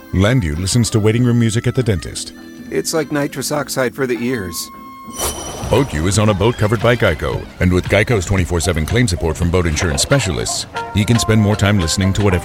Landu listens to waiting room music at the dentist. It's like nitrous oxide for the ears. BoatU is on a boat covered by Geico, and with Geico's 24/7 claim support from boat insurance specialists, he can spend more time listening to whatever